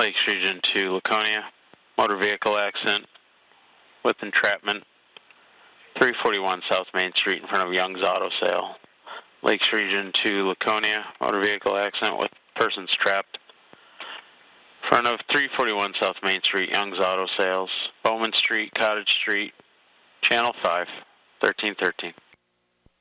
Lakes Region to Laconia, motor vehicle accident with entrapment. 341 South Main Street in front of Young's Auto Sale. Lakes Region to Laconia, motor vehicle accident with persons trapped. In front of 341 South Main Street, Young's Auto Sales. Bowman Street, Cottage Street, Channel 5, 1313.